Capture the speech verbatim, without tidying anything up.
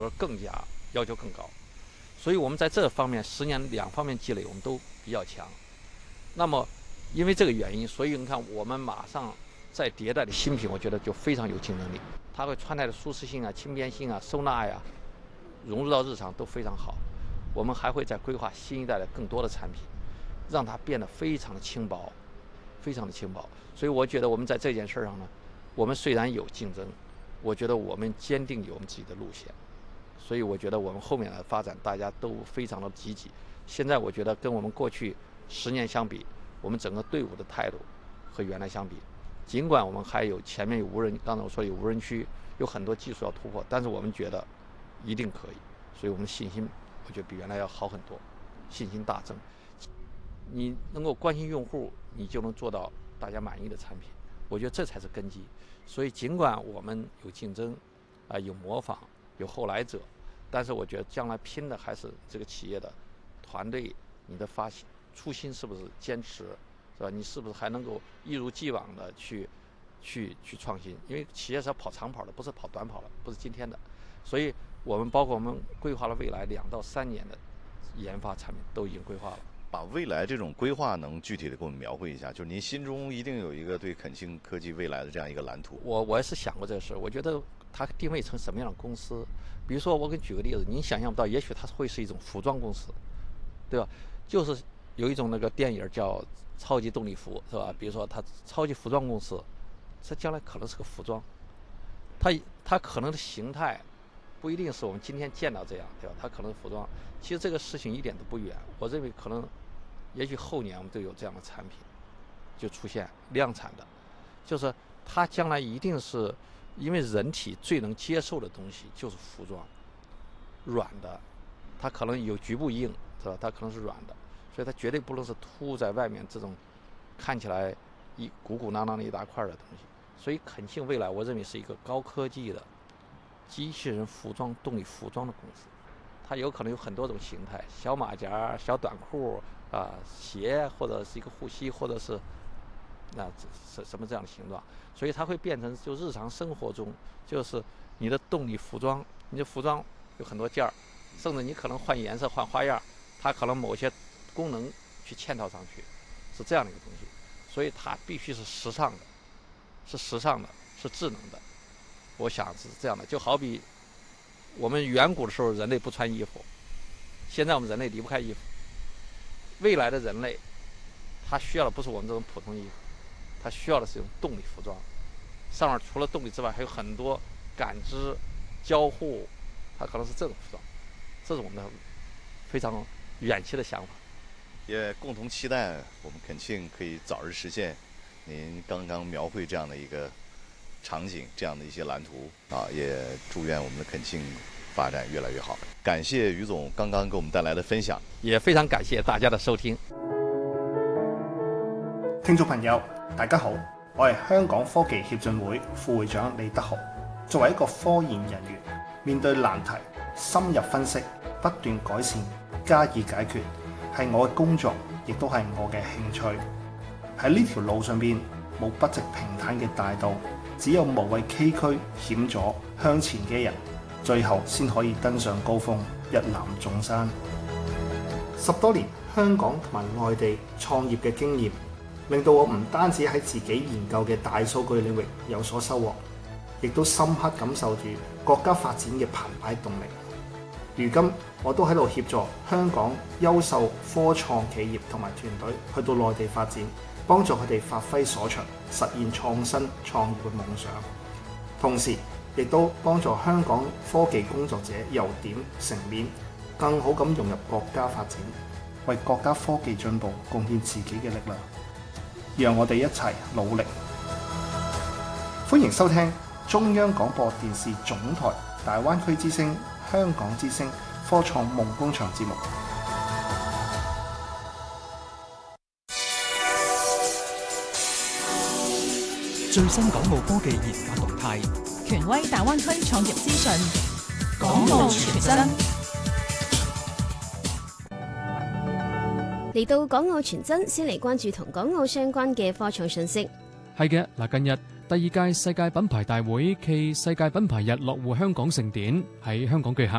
更加要求更高。所以我们在这方面十年两方面积累我们都比较强。那么因为这个原因，所以你看我们马上在迭代的新品，我觉得就非常有竞争力。它会穿戴的舒适性啊、轻便性啊、收纳呀、融入到日常都非常好。我们还会再规划新一代的更多的产品，让它变得非常的轻薄，非常的轻薄。所以我觉得我们在这件事上呢，我们虽然有竞争，我觉得我们坚定有我们自己的路线。所以我觉得我们后面的发展大家都非常的积极。现在我觉得跟我们过去十年相比，我们整个队伍的态度和原来相比，尽管我们还有前面有无人，刚才我说有无人区，有很多技术要突破，但是我们觉得一定可以。所以我们信心我觉得比原来要好很多，信心大增。你能够关心用户，你就能做到大家满意的产品，我觉得这才是根基。所以尽管我们有竞争啊、有模仿，有后来者，但是我觉得将来拼的还是这个企业的团队，你的发心初心是不是坚持，是吧？你是不是还能够一如既往的去去去创新？因为企业是要跑长跑的，不是跑短跑的，不是今天的。所以我们包括我们规划了未来两到三年的研发产品都已经规划了。 把未来这种规划能具体的给我们描绘一下，就是您心中一定有一个对肯信科技未来的这样一个蓝图。 我我也是想过这个事，我觉得它定位成什么样的公司？比如说，我给你举个例子，您想象不到，也许它会是一种服装公司，对吧？就是有一种那个电影叫《超级动力服》，是吧？比如说它超级服装公司，这将来可能是个服装，它它可能的形态不一定是我们今天见到这样，对吧？它可能是服装。其实这个事情一点都不远，我认为可能。也许后年我们都有这样的产品就出现量产的，就是它将来一定是因为人体最能接受的东西就是服装，软的，它可能有局部硬，是吧？它可能是软的，所以它绝对不能是凸在外面这种看起来一鼓鼓囊囊的一大块的东西。所以肯信未来我认为是一个高科技的机器人服装动力服装的公司，它有可能有很多种形态，小马甲、小短裤。啊，鞋或者是一个护膝，或者是那什什么这样的形状，所以它会变成就日常生活中，就是你的动力服装，你的服装有很多件儿，甚至你可能换颜色、换花样，它可能某些功能去嵌套上去，是这样的一个东西，所以它必须是时尚的，是时尚的，是智能的。我想是这样的，就好比我们远古的时候人类不穿衣服，现在我们人类离不开衣服。未来的人类，他需要的不是我们这种普通衣服，他需要的是一种动力服装，上面除了动力之外，还有很多感知、交互，它可能是这种服装，这是我们的非常远期的想法。 也共同期待我们肯信可以早日实现您刚刚描绘这样的一个场景，这样的一些蓝图啊！也祝愿我们的肯信发展越来越好。感谢于总刚刚给我们带来的分享， 也非常感謝大家的收聽。 聽眾朋友，大家好，我係香港科技協進會副會長李德豪。作為一個科研人員，面對難題，深入分析，不斷改善，加以解決，係我嘅工作，亦都係我嘅興趣。喺呢條路上邊，冇不直平坦嘅大道，只有無畏崎嶇險阻向前嘅人。最後先可以登上高峰，一覽眾山。十多年香港同埋內地創業嘅經驗，令到我唔單止喺自己研究嘅大數據領域有所收穫，亦都深刻感受住國家發展嘅澎湃動力。如今我都喺度協助香港優秀科創企業同埋團隊去到內地發展，幫助佢哋發揮所長，實現創新創業嘅夢想。同時亦都幫助香港科技工作者由點成面，更好咁融入國家發展，為國家科技進步貢獻自己嘅力量。讓我哋一齊努力。歡迎收聽中央廣播電視總台大灣區之聲、香港之聲科創夢工場節目。 最新港澳科技研發動態， 權威大灣區創業資訊，港澳傳真。 嚟到港澳傳真，先嚟關注同港澳相關嘅科創信息。 係嘅，嗱，近日第二屆世界品牌大會暨世界品牌日落戶香港盛典喺香港舉行。